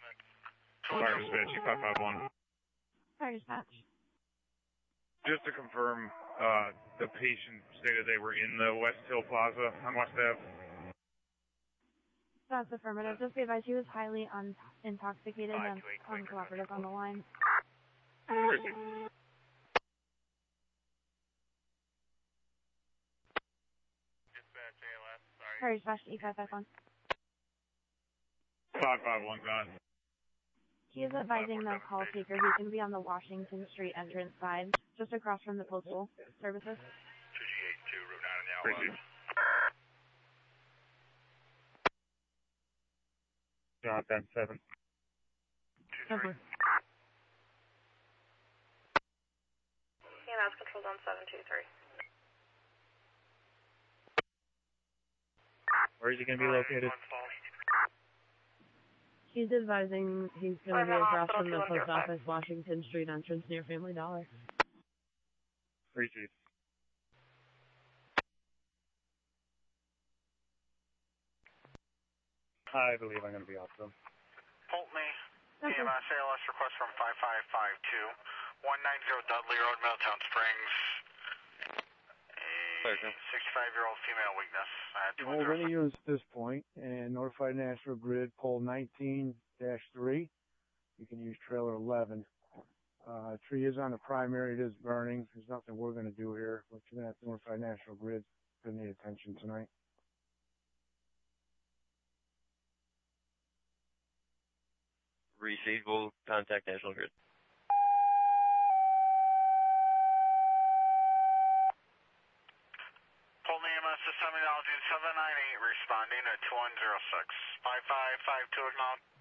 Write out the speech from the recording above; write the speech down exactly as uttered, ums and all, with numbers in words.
Fire dispatch, five five one. Fire dispatch. Just to confirm, uh, the patient stated they were in the West Hill Plaza on West Ave. That's affirmative. Just be advised, he was highly un intoxicated and uncooperative on the line. Fire dispatch, E five five one. five five one, gone. He is advising the call taker he's going to be on the Washington Street entrance side, just across from the postal services. two G eighty-two, Route nine in the Appreciate it. John, ten seven. Over. E M S control zone seven two three. Where is he going to be located? He's advising he's going to be across from the post office Washington Street entrance near Family Dollar. Appreciate it. I believe I'm going to be awesome. Pulteney, Okay. E M S A L S request from five five five two, one ninety Dudley Road, Middletown Springs. A sixty-five-year-old female weakness. Well, we're going to use this point and notify National Grid, pole nineteen dash three. You can use trailer eleven. Uh, tree is on the primary. It is burning. There's nothing we're going to do here, but you're going to have to notify National Grid. They need attention tonight. Received. We'll contact National Grid. Pulteney E M S to Semiology seven nine eight responding at two one zero six. five five five two acknowledge.